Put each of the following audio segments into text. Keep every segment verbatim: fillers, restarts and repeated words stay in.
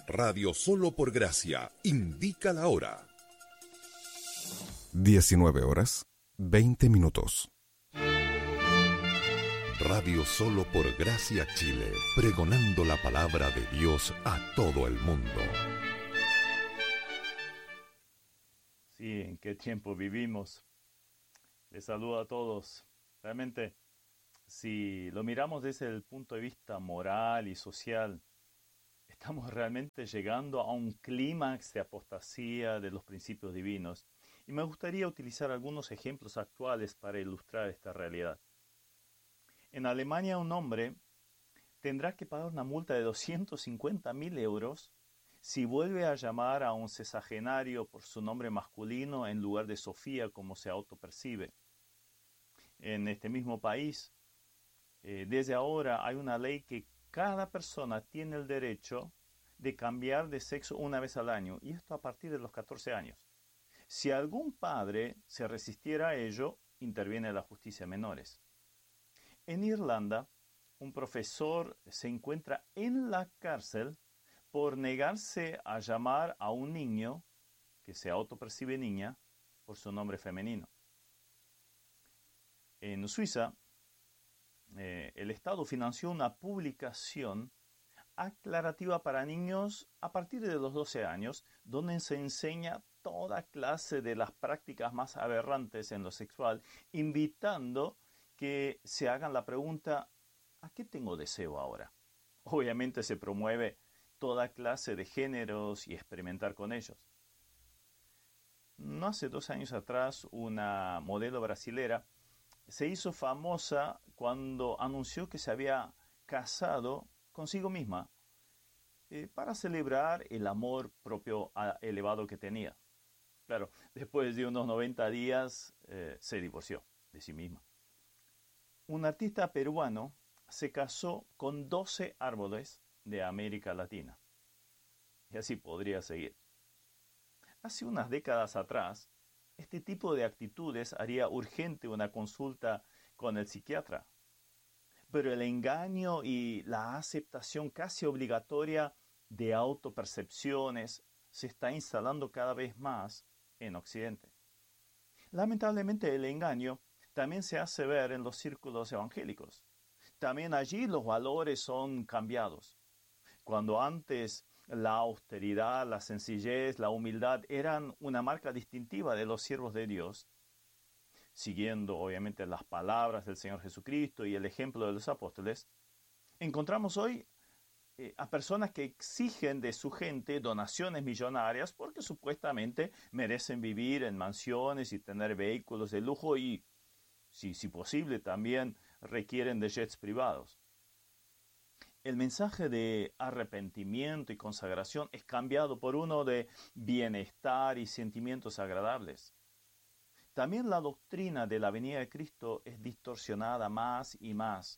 Radio Solo por Gracia indica la hora. diecinueve horas, veinte minutos. Radio Solo por Gracia Chile, pregonando la palabra de Dios a todo el mundo. Sí, ¿en qué tiempo vivimos? Les saludo a todos. Realmente, si lo miramos desde el punto de vista moral y social, estamos realmente llegando a un clímax de apostasía de los principios divinos. Y me gustaría utilizar algunos ejemplos actuales para ilustrar esta realidad. En Alemania, un hombre tendrá que pagar una multa de doscientos cincuenta mil euros si vuelve a llamar a un sexagenario por su nombre masculino en lugar de Sofía, como se autopercibe. En este mismo país, eh, desde ahora hay una ley que cada persona tiene el derecho de cambiar de sexo una vez al año, y esto a partir de los catorce años. Si algún padre se resistiera a ello, interviene la justicia de menores. En Irlanda, un profesor se encuentra en la cárcel por negarse a llamar a un niño, que se autopercibe niña, por su nombre femenino. En Suiza, eh, el Estado financió una publicación aclarativa para niños a partir de los doce años, donde se enseña toda clase de las prácticas más aberrantes en lo sexual, invitando que se hagan la pregunta, ¿a qué tengo deseo ahora? Obviamente se promueve toda clase de géneros y experimentar con ellos. No hace dos años atrás, una modelo brasilera se hizo famosa cuando anunció que se había casado consigo misma eh, para celebrar el amor propio elevado que tenía. Claro, después de unos noventa días eh, se divorció de sí misma. Un artista peruano se casó con doce árboles de América Latina. Y así podría seguir. Hace unas décadas atrás, este tipo de actitudes haría urgente una consulta con el psiquiatra. Pero el engaño y la aceptación casi obligatoria de autopercepciones se está instalando cada vez más en Occidente. Lamentablemente el engaño también se hace ver en los círculos evangélicos. También allí los valores son cambiados. Cuando antes la austeridad, la sencillez, la humildad eran una marca distintiva de los siervos de Dios, siguiendo obviamente las palabras del Señor Jesucristo y el ejemplo de los apóstoles, encontramos hoy eh, a personas que exigen de su gente donaciones millonarias porque supuestamente merecen vivir en mansiones y tener vehículos de lujo y, si, si posible, también requieren de jets privados. El mensaje de arrepentimiento y consagración es cambiado por uno de bienestar y sentimientos agradables. También la doctrina de la venida de Cristo es distorsionada más y más.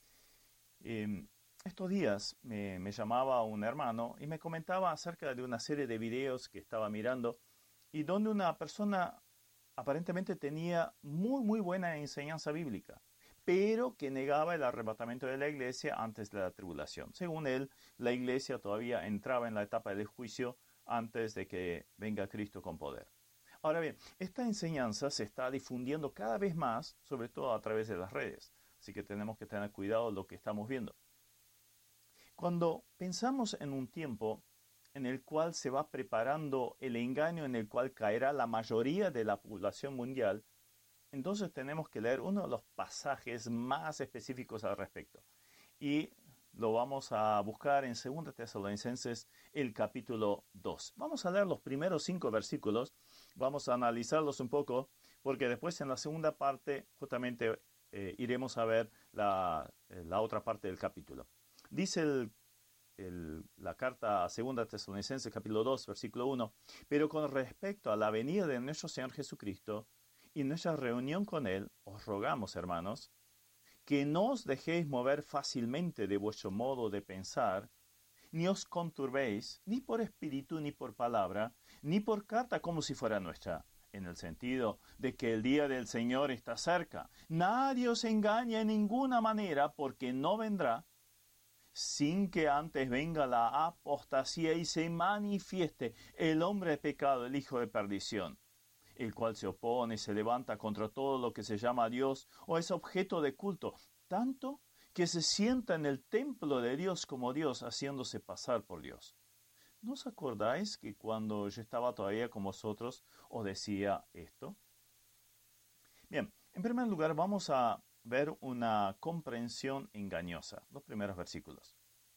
Eh, estos días me, me llamaba un hermano y me comentaba acerca de una serie de videos que estaba mirando y donde una persona aparentemente tenía muy, muy buena enseñanza bíblica, pero que negaba el arrebatamiento de la iglesia antes de la tribulación. Según él, la iglesia todavía entraba en la etapa del juicio antes de que venga Cristo con poder. Ahora bien, esta enseñanza se está difundiendo cada vez más, sobre todo a través de las redes. Así que tenemos que tener cuidado de lo que estamos viendo. Cuando pensamos en un tiempo en el cual se va preparando el engaño en el cual caerá la mayoría de la población mundial, entonces tenemos que leer uno de los pasajes más específicos al respecto. Y lo vamos a buscar en segunda Tesalonicenses, el capítulo dos. Vamos a leer los primeros cinco versículos, vamos a analizarlos un poco, porque después en la segunda parte justamente eh, iremos a ver la, eh, la otra parte del capítulo. Dice el, el, la carta a segunda Tesalonicenses, capítulo dos, versículo uno, pero con respecto a la venida de nuestro Señor Jesucristo y nuestra reunión con Él, os rogamos, hermanos, que no os dejéis mover fácilmente de vuestro modo de pensar, ni os conturbéis, ni por espíritu, ni por palabra, ni por carta como si fuera nuestra, en el sentido de que el día del Señor está cerca. Nadie os engaña en ninguna manera, porque no vendrá sin que antes venga la apostasía y se manifieste el hombre de pecado, el hijo de perdición, el cual se opone y se levanta contra todo lo que se llama Dios o es objeto de culto, tanto que se sienta en el templo de Dios como Dios, haciéndose pasar por Dios. ¿No os acordáis que cuando yo estaba todavía con vosotros os decía esto? Bien, en primer lugar vamos a ver una comprensión engañosa, los primeros versículos.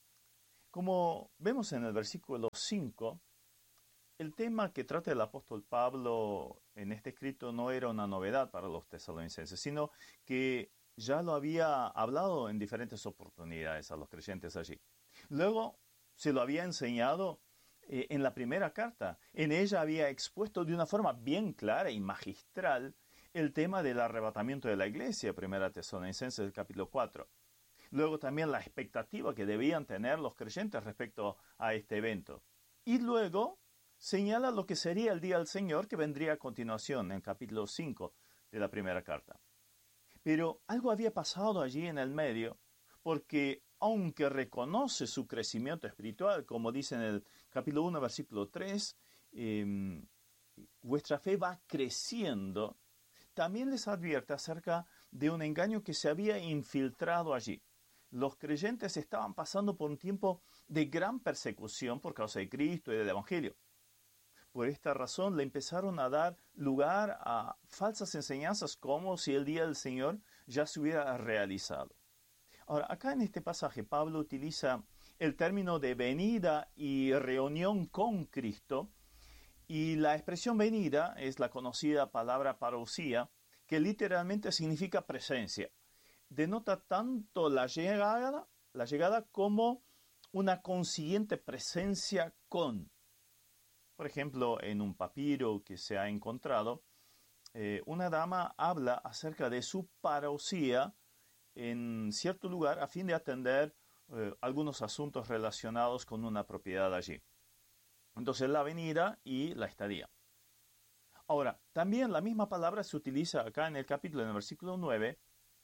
Como vemos en el versículo cinco, el tema que trata el apóstol Pablo en este escrito no era una novedad para los tesalonicenses, sino que ya lo había hablado en diferentes oportunidades a los creyentes allí. Luego se lo había enseñado eh, en la primera carta. En ella había expuesto de una forma bien clara y magistral el tema del arrebatamiento de la iglesia, primera Tesalonicenses capítulo cuatro. Luego también la expectativa que debían tener los creyentes respecto a este evento. Y luego señala lo que sería el día del Señor que vendría a continuación en capítulo cinco de la primera carta. Pero algo había pasado allí en el medio, porque aunque reconoce su crecimiento espiritual, como dice en el capítulo uno, versículo tres, eh, vuestra fe va creciendo, también les advierte acerca de un engaño que se había infiltrado allí. Los creyentes estaban pasando por un tiempo de gran persecución por causa de Cristo y del Evangelio. Por esta razón le empezaron a dar lugar a falsas enseñanzas como si el día del Señor ya se hubiera realizado. Ahora, acá en este pasaje Pablo utiliza el término de venida y reunión con Cristo, y la expresión venida es la conocida palabra parousia, que literalmente significa presencia. Denota tanto la llegada, la llegada como una consiguiente presencia con. Por ejemplo, en un papiro que se ha encontrado, eh, una dama habla acerca de su parousia en cierto lugar a fin de atender eh, algunos asuntos relacionados con una propiedad allí. Entonces, la venida y la estadía. Ahora, también la misma palabra se utiliza acá en el capítulo, en el versículo nueve,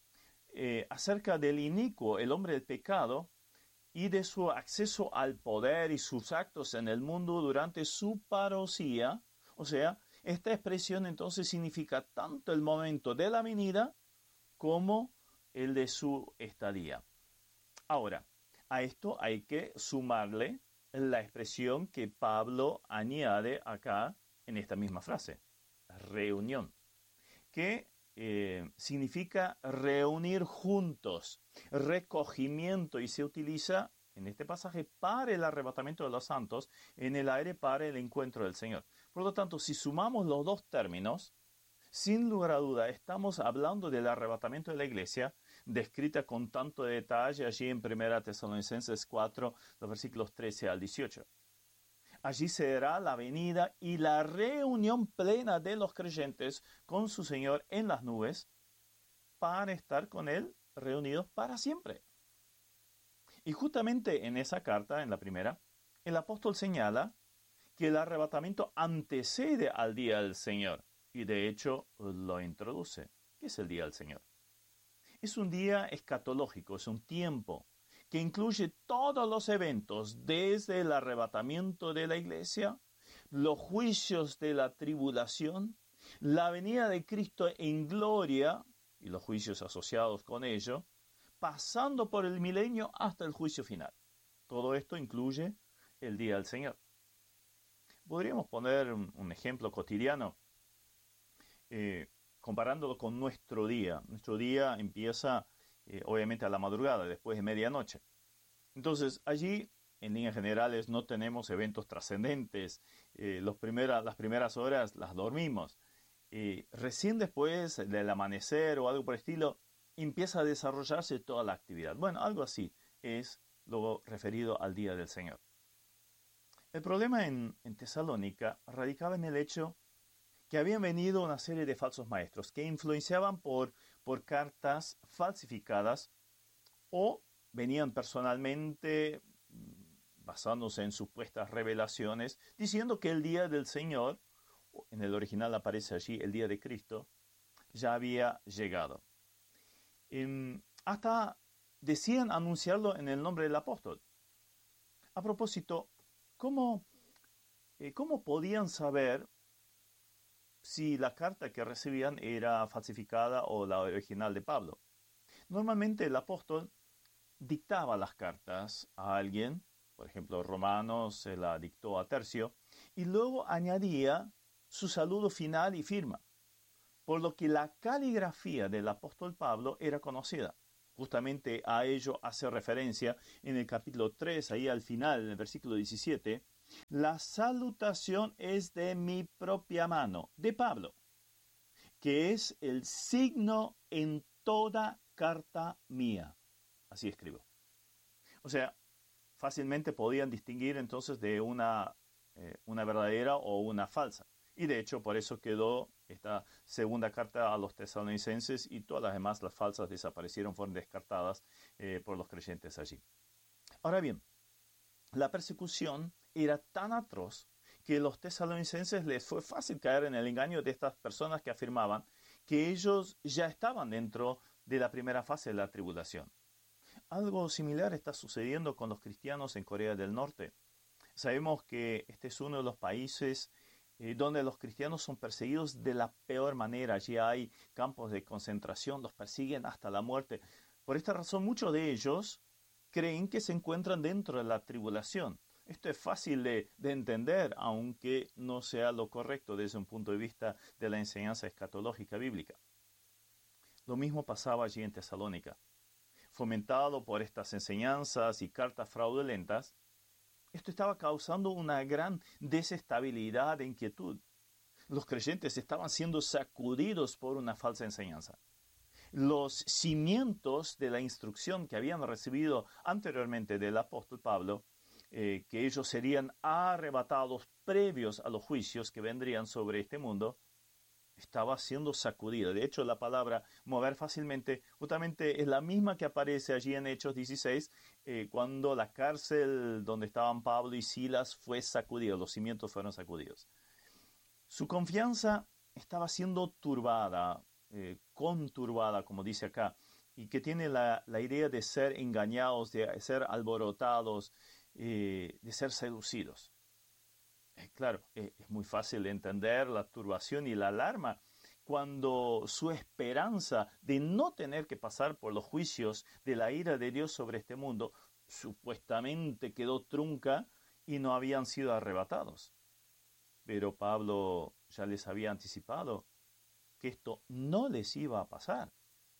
eh, acerca del inicuo, el hombre del pecado, y de su acceso al poder y sus actos en el mundo durante su parousia. O sea, esta expresión entonces significa tanto el momento de la venida como el de su estadía. Ahora, a esto hay que sumarle la expresión que Pablo añade acá en esta misma frase, reunión, que eh, significa reunir juntos, recogimiento, y se utiliza en este pasaje para el arrebatamiento de los santos, en el aire para el encuentro del Señor. Por lo tanto, si sumamos los dos términos, sin lugar a duda, estamos hablando del arrebatamiento de la iglesia, descrita con tanto detalle allí en primera Tesalonicenses cuatro, los versículos trece al dieciocho. Allí será la venida y la reunión plena de los creyentes con su Señor en las nubes para estar con Él reunidos para siempre. Y justamente en esa carta, en la primera, el apóstol señala que el arrebatamiento antecede al día del Señor y de hecho lo introduce. ¿Qué es el día del Señor? Es un día escatológico, es un tiempo que incluye todos los eventos, desde el arrebatamiento de la iglesia, los juicios de la tribulación, la venida de Cristo en gloria y los juicios asociados con ello, pasando por el milenio hasta el juicio final. Todo esto incluye el día del Señor. Podríamos poner un, un ejemplo cotidiano, eh, comparándolo con nuestro día. Nuestro día empieza Eh, obviamente a la madrugada, después de medianoche. Entonces, allí, en líneas generales, no tenemos eventos trascendentes. Eh, los primera, las primeras horas las dormimos. Eh, recién después del amanecer o algo por el estilo, empieza a desarrollarse toda la actividad. Bueno, algo así es lo referido al día del Señor. El problema en, en Tesalónica radicaba en el hecho que habían venido una serie de falsos maestros que influenciaban por, por cartas falsificadas o venían personalmente basándose en supuestas revelaciones, diciendo que el día del Señor, en el original aparece allí el día de Cristo, ya había llegado. Eh, hasta decían anunciarlo en el nombre del apóstol. A propósito, ¿cómo, eh, cómo podían saber si la carta que recibían era falsificada o la original de Pablo? Normalmente el apóstol dictaba las cartas a alguien, por ejemplo, Romanos se la dictó a Tercio, y luego añadía su saludo final y firma, por lo que la caligrafía del apóstol Pablo era conocida. Justamente a ello hace referencia en el capítulo tres, ahí al final, en el versículo diecisiete, la salutación es de mi propia mano, de Pablo, que es el signo en toda carta mía. Así escribo. O sea, fácilmente podían distinguir entonces de una, eh, una verdadera o una falsa. Y de hecho, por eso quedó esta segunda carta a los tesalonicenses y todas las demás, las falsas, desaparecieron, fueron descartadas eh, por los creyentes allí. Ahora bien, la persecución era tan atroz que a los tesalonicenses les fue fácil caer en el engaño de estas personas que afirmaban que ellos ya estaban dentro de la primera fase de la tribulación. Algo similar está sucediendo con los cristianos en Corea del Norte. Sabemos que este es uno de los países eh, donde los cristianos son perseguidos de la peor manera. Allí hay campos de concentración, los persiguen hasta la muerte. Por esta razón, muchos de ellos creen que se encuentran dentro de la tribulación. Esto es fácil de, de entender, aunque no sea lo correcto desde un punto de vista de la enseñanza escatológica bíblica. Lo mismo pasaba allí en Tesalónica. Fomentado por estas enseñanzas y cartas fraudulentas, esto estaba causando una gran desestabilidad e inquietud. Los creyentes estaban siendo sacudidos por una falsa enseñanza. Los cimientos de la instrucción que habían recibido anteriormente del apóstol Pablo, eh, que ellos serían arrebatados previos a los juicios que vendrían sobre este mundo, estaba siendo sacudida. De hecho, la palabra mover fácilmente justamente es la misma que aparece allí en Hechos dieciséis, eh, cuando la cárcel donde estaban Pablo y Silas fue sacudida, los cimientos fueron sacudidos. Su confianza estaba siendo turbada, eh, conturbada, como dice acá, y que tiene la, la idea de ser engañados, de ser alborotados, eh, de ser seducidos. Claro, es muy fácil entender la turbación y la alarma cuando su esperanza de no tener que pasar por los juicios de la ira de Dios sobre este mundo supuestamente quedó trunca y no habían sido arrebatados. Pero Pablo ya les había anticipado que esto no les iba a pasar.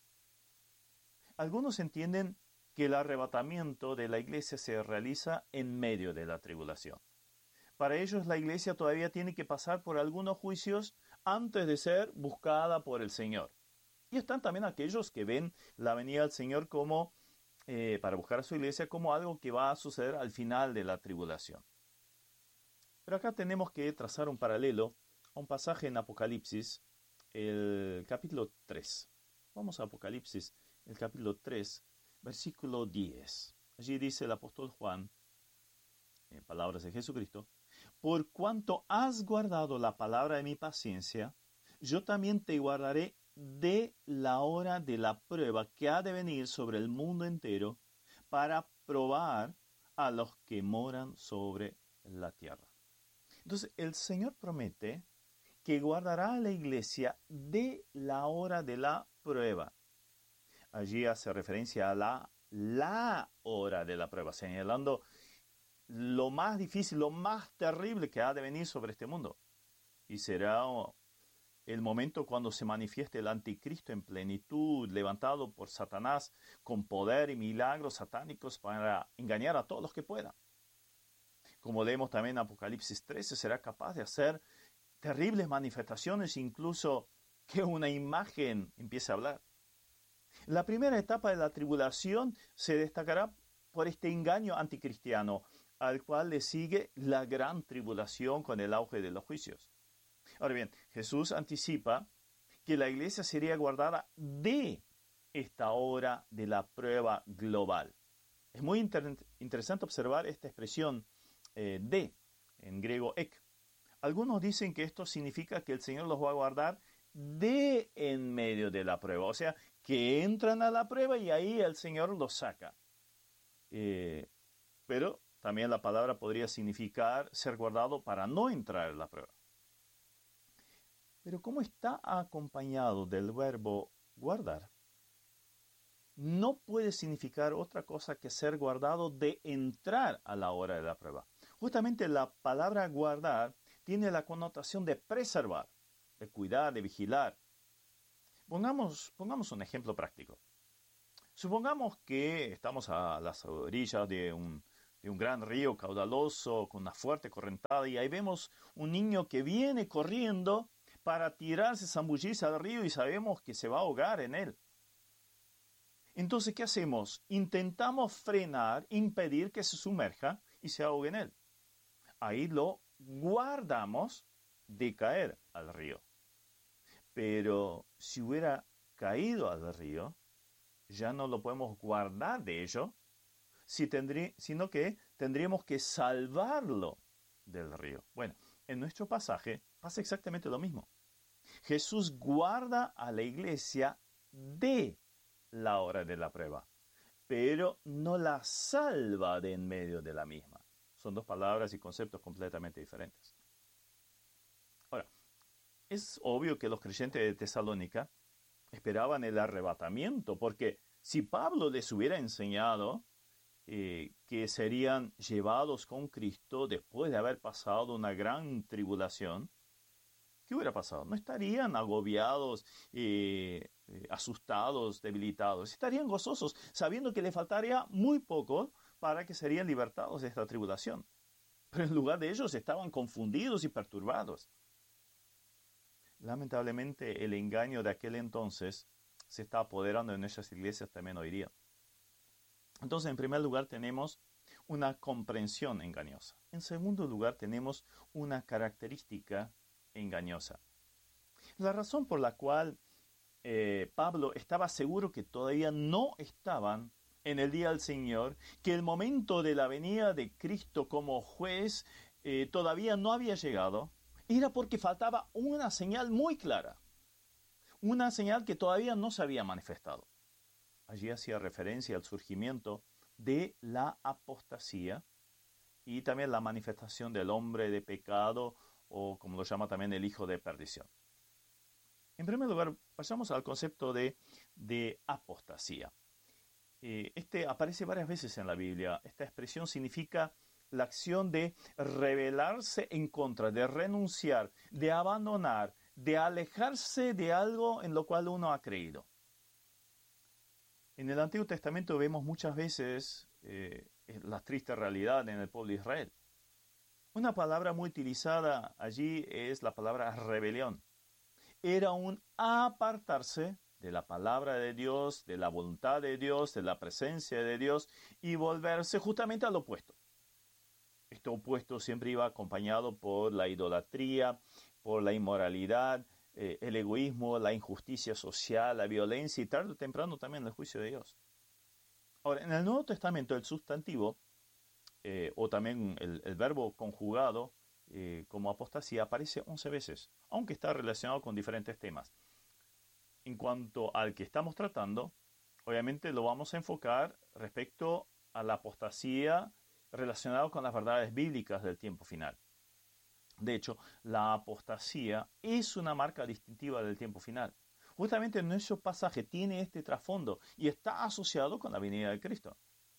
Algunos entienden que el arrebatamiento de la iglesia se realiza en medio de la tribulación. Para ellos la iglesia todavía tiene que pasar por algunos juicios antes de ser buscada por el Señor. Y están también aquellos que ven la venida del Señor como, eh, para buscar a su iglesia como algo que va a suceder al final de la tribulación. Pero acá tenemos que trazar un paralelo a un pasaje en Apocalipsis, el capítulo tres. Vamos a Apocalipsis, el capítulo tres, versículo diez. Allí dice el apóstol Juan, en palabras de Jesucristo: por cuanto has guardado la palabra de mi paciencia, yo también te guardaré de la hora de la prueba que ha de venir sobre el mundo entero para probar a los que moran sobre la tierra. Entonces, el Señor promete que guardará a la iglesia de la hora de la prueba. Allí hace referencia a la, la hora de la prueba, señalando lo más difícil, lo más terrible que ha de venir sobre este mundo. Y será el momento cuando se manifieste el anticristo en plenitud, levantado por Satanás con poder y milagros satánicos para engañar a todos los que puedan. Como leemos también en Apocalipsis trece, será capaz de hacer terribles manifestaciones, incluso que una imagen empiece a hablar. La primera etapa de la tribulación se destacará por este engaño anticristiano, al cual le sigue la gran tribulación con el auge de los juicios. Ahora bien, Jesús anticipa que la iglesia sería guardada de esta hora de la prueba global. Es muy inter- interesante observar esta expresión eh, de, en griego ek. Algunos dicen que esto significa que el Señor los va a guardar de en medio de la prueba, o sea, que entran a la prueba y ahí el Señor los saca. Eh, pero también la palabra podría significar ser guardado para no entrar en la prueba. Pero ¿cómo está acompañado del verbo guardar? No puede significar otra cosa que ser guardado de entrar a la hora de la prueba. Justamente la palabra guardar tiene la connotación de preservar, de cuidar, de vigilar. Pongamos, pongamos un ejemplo práctico. Supongamos que estamos a las orillas de un, de un gran río caudaloso con una fuerte correntada y ahí vemos un niño que viene corriendo para tirarse, zambullirse al río y sabemos que se va a ahogar en él. Entonces, ¿qué hacemos? Intentamos frenar, impedir que se sumerja y se ahogue en él. Ahí lo guardamos de caer al río. Pero si hubiera caído al río, ya no lo podemos guardar de ello, si tendrí, sino que tendríamos que salvarlo del río. Bueno, en nuestro pasaje pasa exactamente lo mismo. Jesús guarda a la iglesia de la hora de la prueba, pero no la salva de en medio de la misma. Son dos palabras y conceptos completamente diferentes. Ahora, es obvio que los creyentes de Tesalónica esperaban el arrebatamiento, porque si Pablo les hubiera enseñado eh, que serían llevados con Cristo después de haber pasado una gran tribulación, ¿qué hubiera pasado? No estarían agobiados, eh, eh, asustados, debilitados. Estarían gozosos, sabiendo que les faltaría muy poco para que serían libertados de esta tribulación. Pero en lugar de ellos estaban confundidos y perturbados. Lamentablemente, el engaño de aquel entonces se está apoderando de nuestras iglesias también hoy día. Entonces, en primer lugar, tenemos una comprensión engañosa. En segundo lugar, tenemos una característica engañosa. La razón por la cual eh, Pablo estaba seguro que todavía no estaban en el día del Señor, que el momento de la venida de Cristo como juez eh, todavía no había llegado, era porque faltaba una señal muy clara, una señal que todavía no se había manifestado. Allí hacía referencia al surgimiento de la apostasía y también la manifestación del hombre de pecado, o como lo llama también el hijo de perdición. En primer lugar, pasamos al concepto de, de apostasía. Eh, este aparece varias veces en la Biblia. Esta expresión significa la acción de rebelarse en contra, de renunciar, de abandonar, de alejarse de algo en lo cual uno ha creído. En el Antiguo Testamento vemos muchas veces eh, la triste realidad en el pueblo de Israel. Una palabra muy utilizada allí es la palabra rebelión. Era un apartarse de la palabra de Dios, de la voluntad de Dios, de la presencia de Dios y volverse justamente al opuesto. Este opuesto siempre iba acompañado por la idolatría, por la inmoralidad, eh, el egoísmo, la injusticia social, la violencia y tarde o temprano también el juicio de Dios. Ahora, en el Nuevo Testamento el sustantivo Eh, o también el, el verbo conjugado eh, como apostasía aparece once veces, aunque está relacionado con diferentes temas. En cuanto al que estamos tratando, obviamente lo vamos a enfocar respecto a la apostasía relacionada con las verdades bíblicas del tiempo final. De hecho, la apostasía es una marca distintiva del tiempo final. Justamente nuestro pasaje tiene este trasfondo y está asociado con la venida de Cristo.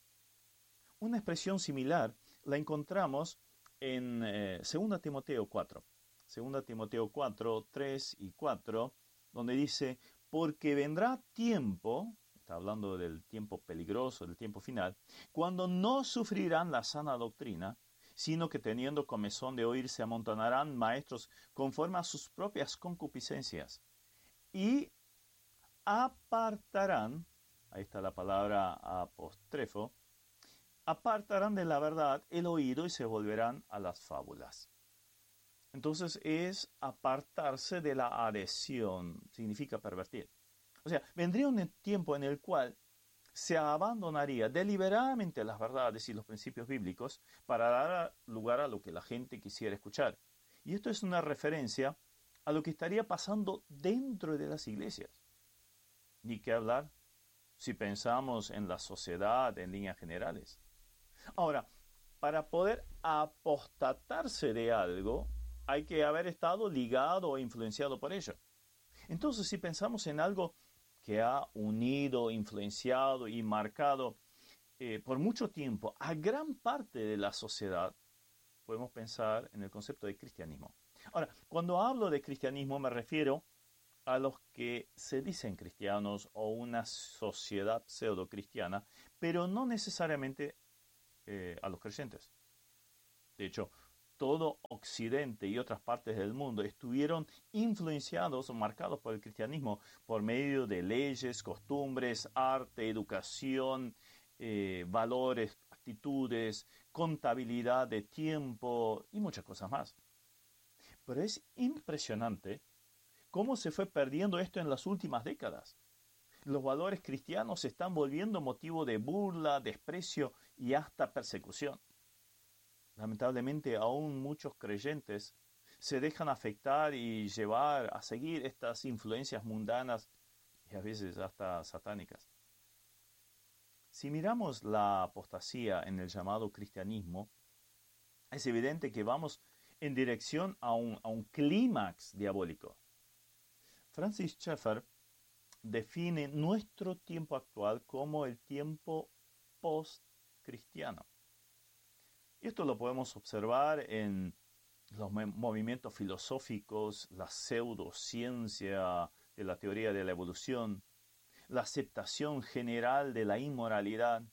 Una expresión similar la encontramos en eh, segunda Timoteo cuatro. segunda Timoteo cuatro, tres y cuatro, donde dice, porque vendrá tiempo, está hablando del tiempo peligroso, del tiempo final, cuando no sufrirán la sana doctrina, sino que teniendo comezón de oír se amontonarán maestros conforme a sus propias concupiscencias, y apartarán, ahí está la palabra apostrefo, apartarán de la verdad el oído y se volverán a las fábulas. Entonces es apartarse de la adhesión, significa pervertir. O sea, vendría un tiempo en el cual se abandonaría deliberadamente las verdades y los principios bíblicos para dar lugar a lo que la gente quisiera escuchar. Y esto es una referencia a lo que estaría pasando dentro de las iglesias. ni qué hablar si pensamos en la sociedad en líneas generales. Ahora, para poder apostatarse de algo, hay que haber estado ligado o influenciado por ello. Entonces, si pensamos en algo que ha unido, influenciado y marcado eh, por mucho tiempo a gran parte de la sociedad, podemos pensar en el concepto de cristianismo. Ahora, cuando hablo de cristianismo me refiero a los que se dicen cristianos o una sociedad pseudo-cristiana, pero no necesariamente eh, a los creyentes. De hecho, todo Occidente y otras partes del mundo estuvieron influenciados o marcados por el cristianismo por medio de leyes, costumbres, arte, educación, eh, valores, actitudes, contabilidad de tiempo y muchas cosas más. Pero es impresionante cómo se fue perdiendo esto en las últimas décadas. Los valores cristianos se están volviendo motivo de burla, desprecio y hasta persecución. Lamentablemente, aún muchos creyentes se dejan afectar y llevar a seguir estas influencias mundanas y a veces hasta satánicas. Si miramos la apostasía en el llamado cristianismo, es evidente que vamos en dirección a un, a un clímax diabólico. Francis Schaeffer define nuestro tiempo actual como el tiempo post-cristiano. Y esto lo podemos observar en los movimientos filosóficos, la pseudociencia de la teoría de la evolución, la aceptación general de la inmoralidad,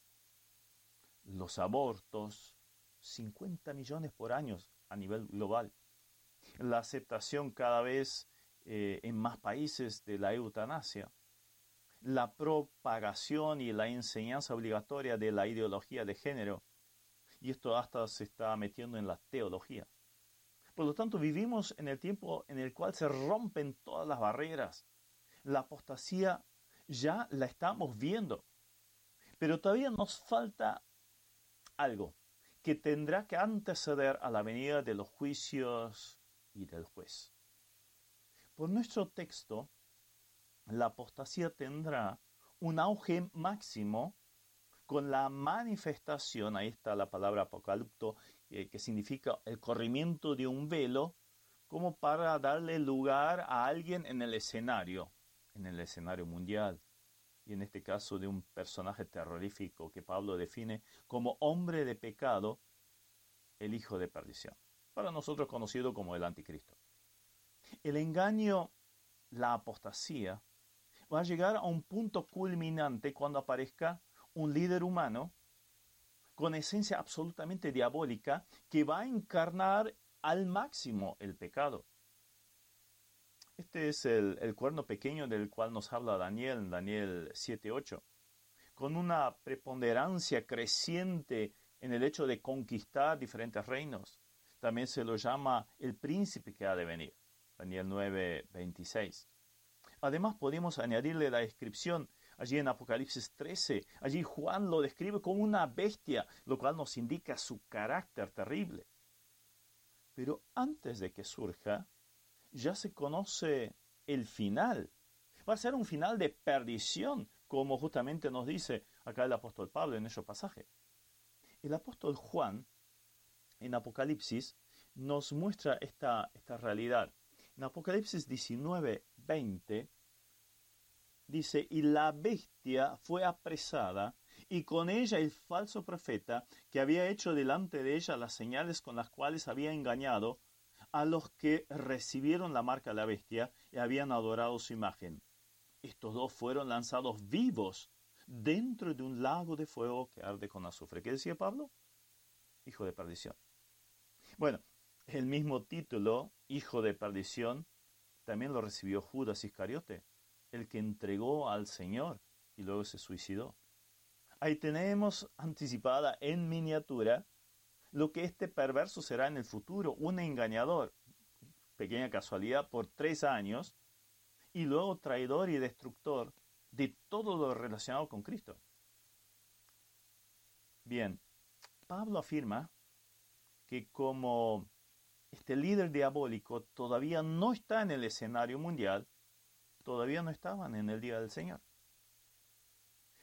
los abortos, cincuenta millones por año a nivel global, la aceptación cada vez eh, en más países de la eutanasia, la propagación y la enseñanza obligatoria de la ideología de género, y esto hasta se está metiendo en la teología. Por lo tanto, vivimos en el tiempo en el cual se rompen todas las barreras. La apostasía ya la estamos viendo, pero todavía nos falta algo que tendrá que anteceder a la venida de los juicios y del juez. Por nuestro texto, la apostasía tendrá un auge máximo con la manifestación, ahí está la palabra apocalipto, eh, que significa el corrimiento de un velo, como para darle lugar a alguien en el escenario, en el escenario mundial, y en este caso de un personaje terrorífico que Pablo define como hombre de pecado, el hijo de perdición, para nosotros conocido como el anticristo. El engaño, la apostasía, va a llegar a un punto culminante cuando aparezca un líder humano con esencia absolutamente diabólica que va a encarnar al máximo el pecado. Este es el, el cuerno pequeño del cual nos habla Daniel en Daniel siete ocho, con una preponderancia creciente en el hecho de conquistar diferentes reinos. También se lo llama el príncipe que ha de venir, Daniel nueve veintiséis. Además podemos añadirle la descripción allí en Apocalipsis trece. Allí Juan lo describe como una bestia, lo cual nos indica su carácter terrible. Pero antes de que surja, ya se conoce el final. Va a ser un final de perdición, como justamente nos dice acá el apóstol Pablo en ese pasaje. El apóstol Juan, en Apocalipsis, nos muestra esta, esta realidad. En Apocalipsis diecinueve veinte, dice, y la bestia fue apresada, y con ella el falso profeta, que había hecho delante de ella las señales con las cuales había engañado a los que recibieron la marca de la bestia y habían adorado su imagen. Estos dos fueron lanzados vivos dentro de un lago de fuego que arde con azufre. ¿Qué decía Pablo? Hijo de perdición. Bueno, el mismo título, hijo de perdición, también lo recibió Judas Iscariote, el que entregó al Señor y luego se suicidó. Ahí tenemos anticipada en miniatura lo que este perverso será en el futuro, un engañador, pequeña casualidad, por tres años, y luego traidor y destructor de todo lo relacionado con Cristo. Bien, Pablo afirma que como este líder diabólico todavía no está en el escenario mundial, todavía no estaban en el día del Señor.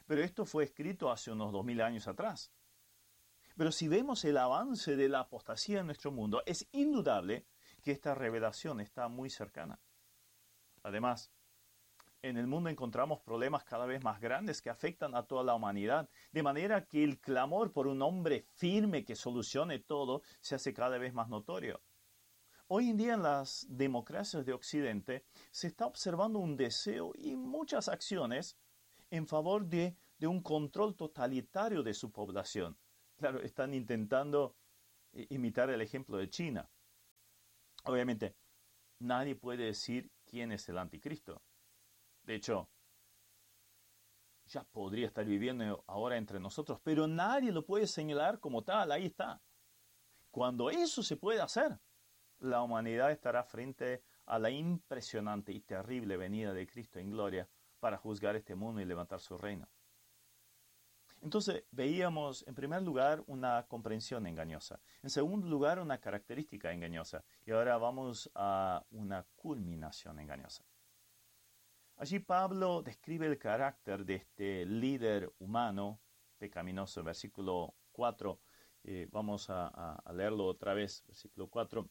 Pero esto fue escrito hace unos dos mil años atrás. Pero si vemos el avance de la apostasía en nuestro mundo, es indudable que esta revelación está muy cercana. Además, en el mundo encontramos problemas cada vez más grandes que afectan a toda la humanidad, de manera que el clamor por un hombre firme que solucione todo se hace cada vez más notorio. Hoy en día en las democracias de Occidente se está observando un deseo y muchas acciones en favor de, de un control totalitario de su población. Claro, están intentando imitar el ejemplo de China. Obviamente, nadie puede decir quién es el anticristo. De hecho, ya podría estar viviendo ahora entre nosotros, pero nadie lo puede señalar como tal, ahí está. Cuando eso se puede hacer, la humanidad estará frente a la impresionante y terrible venida de Cristo en gloria para juzgar este mundo y levantar su reino. Entonces veíamos en primer lugar una comprensión engañosa, en segundo lugar una característica engañosa y ahora vamos a una culminación engañosa. Allí Pablo describe el carácter de este líder humano pecaminoso. En versículo cuatro, eh, vamos a, a, a leerlo otra vez, versículo cuatro.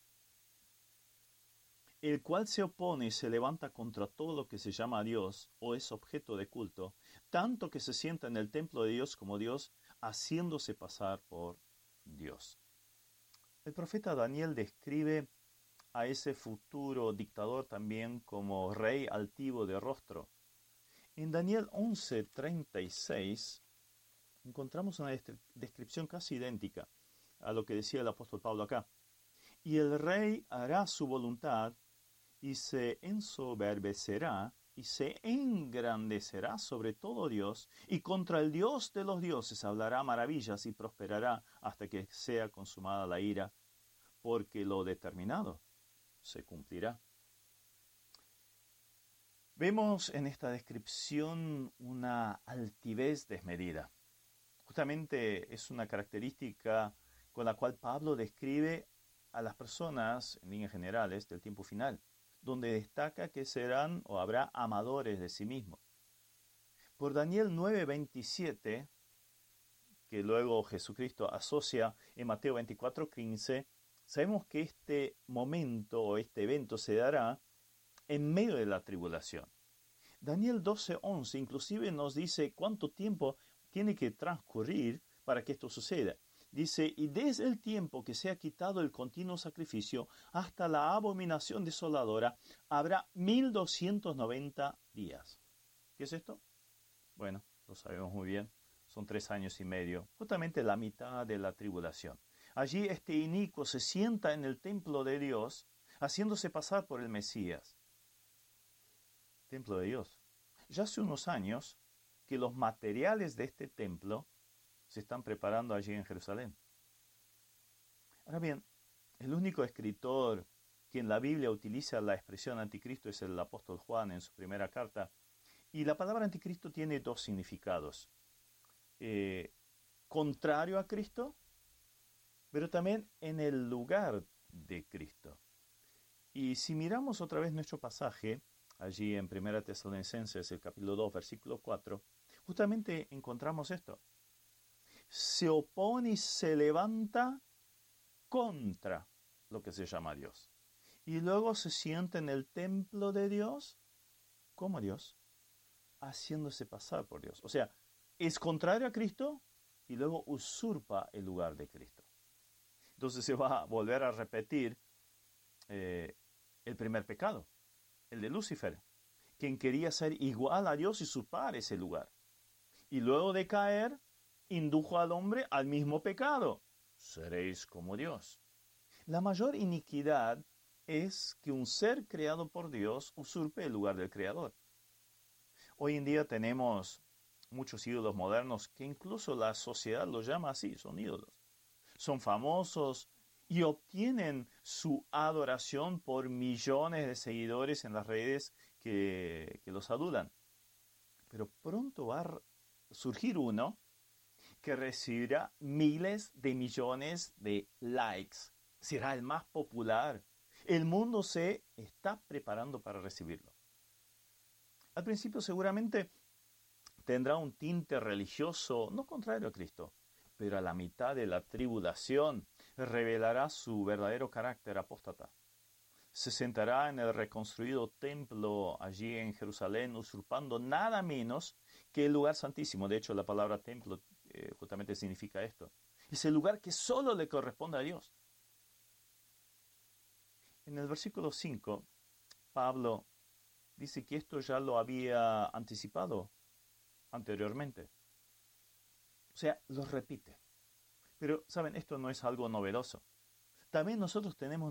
El cual se opone y se levanta contra todo lo que se llama Dios o es objeto de culto, tanto que se sienta en el templo de Dios como Dios, haciéndose pasar por Dios. El profeta Daniel describe a ese futuro dictador también como rey altivo de rostro. En Daniel once, treinta y seis encontramos una descripción casi idéntica a lo que decía el apóstol Pablo acá. Y el rey hará su voluntad y se ensoberbecerá y se engrandecerá sobre todo Dios, y contra el Dios de los dioses hablará maravillas y prosperará hasta que sea consumada la ira, porque lo determinado se cumplirá. Vemos en esta descripción una altivez desmedida. Justamente es una característica con la cual Pablo describe a las personas, en líneas generales, del tiempo final, donde destaca que serán o habrá amadores de sí mismos. Por Daniel nueve veintisiete, que luego Jesucristo asocia en Mateo veinticuatro quince, sabemos que este momento o este evento se dará en medio de la tribulación. Daniel doce once inclusive nos dice cuánto tiempo tiene que transcurrir para que esto suceda. Dice, y desde el tiempo que se ha quitado el continuo sacrificio hasta la abominación desoladora, habrá mil doscientos noventa días. ¿Qué es esto? Bueno, lo sabemos muy bien. Son tres años y medio, justamente la mitad de la tribulación. Allí este inicuo se sienta en el templo de Dios, haciéndose pasar por el Mesías. Templo de Dios. Ya hace unos años que los materiales de este templo se están preparando allí en Jerusalén. Ahora bien, el único escritor que en la Biblia utiliza la expresión anticristo es el apóstol Juan en su primera carta. Y la palabra anticristo tiene dos significados. Eh, contrario a Cristo, pero también en el lugar de Cristo. Y si miramos otra vez nuestro pasaje, allí en primera Tesalonicenses, el capítulo dos, versículo cuatro, justamente encontramos esto. Se opone y se levanta contra lo que se llama Dios. Y luego se sienta en el templo de Dios como Dios, haciéndose pasar por Dios. O sea, es contrario a Cristo y luego usurpa el lugar de Cristo. Entonces se va a volver a repetir eh, el primer pecado, el de Lucifer, quien quería ser igual a Dios y usurpar ese lugar. Y luego de caer, indujo al hombre al mismo pecado. Seréis como Dios. La mayor iniquidad es que un ser creado por Dios usurpe el lugar del Creador. Hoy en día tenemos muchos ídolos modernos que incluso la sociedad los llama así, son ídolos. Son famosos y obtienen su adoración por millones de seguidores en las redes que, que los adulan. Pero pronto va a surgir uno que recibirá miles de millones de likes. Será el más popular. El mundo se está preparando para recibirlo. Al principio seguramente tendrá un tinte religioso no contrario a Cristo, pero a la mitad de la tribulación revelará su verdadero carácter apóstata. Se sentará en el reconstruido templo allí en Jerusalén, usurpando nada menos que el lugar santísimo. De hecho, la palabra templo eh, justamente significa esto. Es el lugar que solo le corresponde a Dios. En el versículo cinco, Pablo dice que esto ya lo había anticipado anteriormente. O sea, lo repite. Pero, ¿saben? Esto no es algo novedoso. También nosotros tenemos